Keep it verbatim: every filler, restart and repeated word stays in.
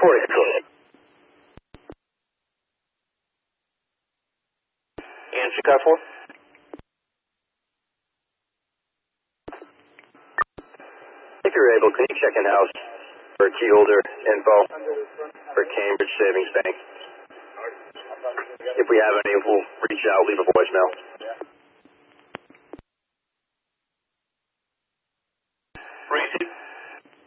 Area code. Answer car four. If you're able, can you check in house for key holder info for Cambridge Savings Bank? If we have any, we'll reach out, leave a voicemail.